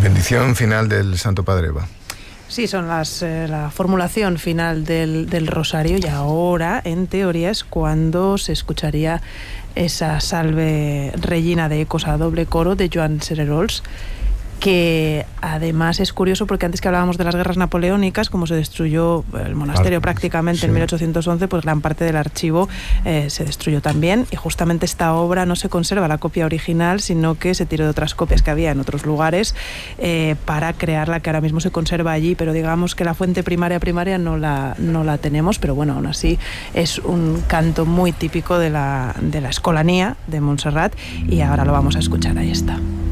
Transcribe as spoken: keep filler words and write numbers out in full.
Bendición final del Santo Padre, Eva. Sí, son las eh, la formulación final del, del rosario, y ahora, en teoría, es cuando se escucharía esa Salve Regina de ecos a doble coro de Joan Cererols, que además es curioso porque antes que hablábamos de las guerras napoleónicas, como se destruyó el monasterio prácticamente sí. en mil ochocientos once, pues gran parte del archivo eh, se destruyó también, y justamente esta obra no se conserva la copia original, sino que se tiró de otras copias que había en otros lugares eh, para crear la que ahora mismo se conserva allí, pero digamos que la fuente primaria primaria no la, no la tenemos, pero bueno, aún así es un canto muy típico de la, de la escolanía de Montserrat, y ahora lo vamos a escuchar, ahí está.